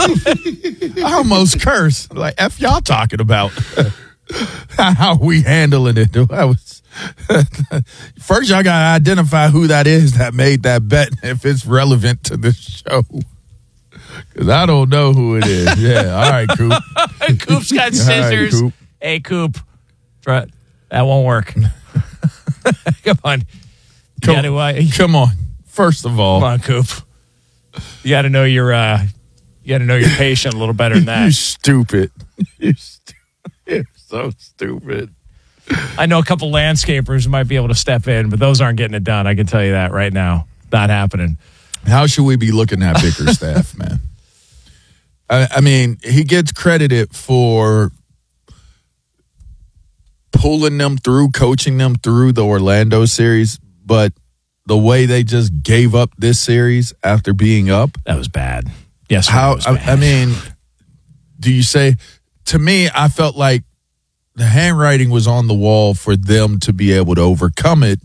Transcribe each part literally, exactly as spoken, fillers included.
I almost cursed. Like, F y'all talking about. How we handling it. I was, first, y'all got to identify who that is that made that bet, if it's relevant to the show. Because I don't know who it is. Yeah, all right, Coop. Coop's got scissors. Right, Coop. Hey, Coop. That won't work. Come on. Come, gotta, uh, come on. First of all. Come on, Coop. You got to know your uh, you got to know your patient a little better than that. You stupid. You stupid. You're so stupid. I know a couple landscapers who might be able to step in, but those aren't getting it done. I can tell you that right now. Not happening. How should we be looking at Bickerstaff, man? I, I mean, he gets credited for pulling them through, coaching them through the Orlando series, but the way they just gave up this series after being up. That was bad. Yes. How, was bad. I, I mean, do you say, to me, I felt like the handwriting was on the wall for them to be able to overcome it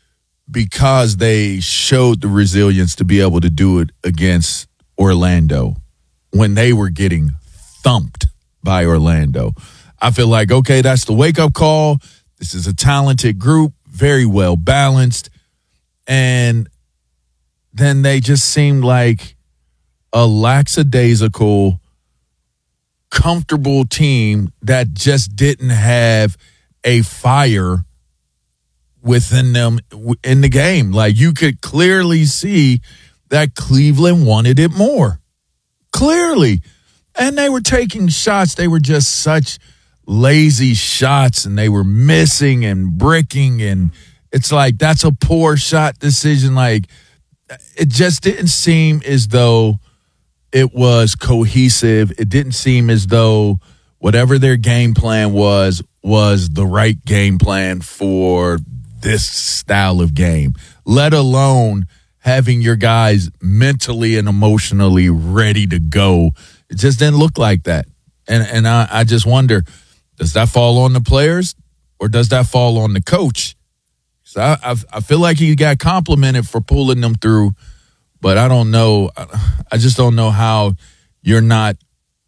because they showed the resilience to be able to do it against Orlando when they were getting thumped by Orlando. I feel like, okay, that's the wake-up call. This is a talented group, very well balanced. And then they just seemed like a lackadaisical, comfortable team that just didn't have a fire within them in the game. Like, you could clearly see that Cleveland wanted it more. Clearly. And they were taking shots. They were just such lazy shots, and they were missing and bricking, and it's like, that's a poor shot decision. Like, it just didn't seem as though it was cohesive. It didn't seem as though whatever their game plan was, was the right game plan for this style of game, let alone having your guys mentally and emotionally ready to go. It just didn't look like that. And and I, I just wonder, does that fall on the players or does that fall on the coach? So I, I, I feel like he got complimented for pulling them through, but I don't know. I just don't know how you're not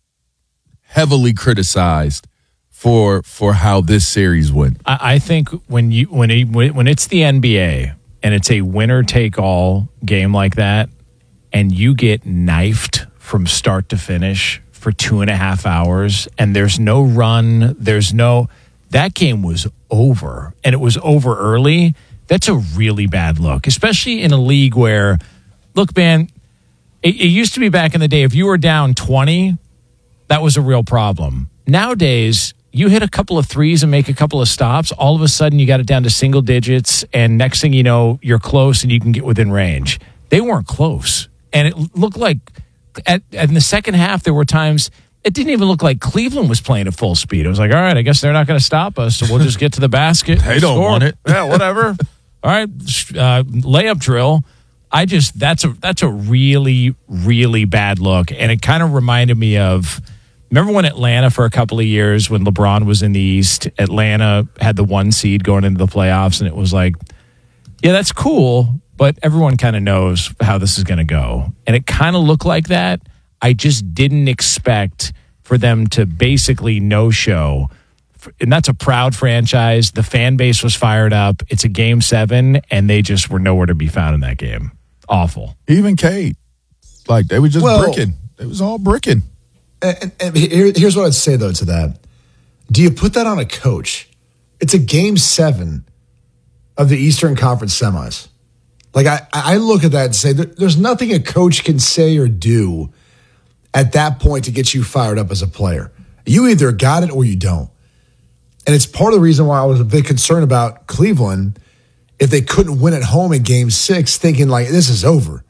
heavily criticized for for how this series went. I, I think when you when it, when it's the N B A and it's a winner take all game like that, and you get knifed from start to finish for two and a half hours, and there's no run, there's no, that game was over, and it was over early. That's a really bad look, especially in a league where, look, man, it, it used to be back in the day, if you were down twenty, that was a real problem. Nowadays, you hit a couple of threes and make a couple of stops, all of a sudden you got it down to single digits, and next thing you know, you're close and you can get within range. They weren't close, and it looked like At, at in the second half, there were times it didn't even look like Cleveland was playing at full speed. It was like, all right, I guess they're not going to stop us, so we'll just get to the basket. They don't score. want it. Yeah, whatever. All right, uh, layup drill. I just that's a that's a really really bad look, and it kind of reminded me of, remember when Atlanta for a couple of years when LeBron was in the East, Atlanta had the one seed going into the playoffs, and it was like, yeah, that's cool, but everyone kind of knows how this is going to go. And it kind of looked like that. I just didn't expect for them to basically no-show. And that's a proud franchise. The fan base was fired up. It's a game seven, and they just were nowhere to be found in that game. Awful. Even Cade. Like, they were just well, bricking. It was all bricking. And, and here, here's what I'd say, though, to that. Do you put that on a coach? It's a game seven of the Eastern Conference semis. Like, I, I look at that and say, there's nothing a coach can say or do at that point to get you fired up as a player. You either got it or you don't. And it's part of the reason why I was a bit concerned about Cleveland if they couldn't win at home in game six, thinking like, this is over.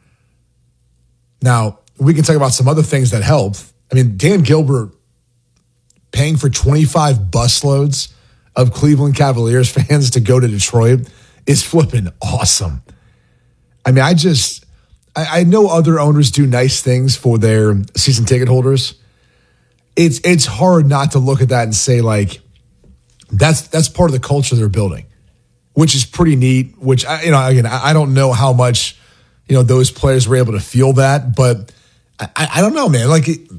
Now, we can talk about some other things that helped. I mean, Dan Gilbert paying for twenty-five busloads of Cleveland Cavaliers fans to go to Detroit is flipping awesome. I mean, I just, I, I know other owners do nice things for their season ticket holders. It's it's hard not to look at that and say, like, that's that's part of the culture they're building, which is pretty neat. Which, I, you know, again, I, I don't know how much, you know, those players were able to feel that, but I, I don't know, man. Like,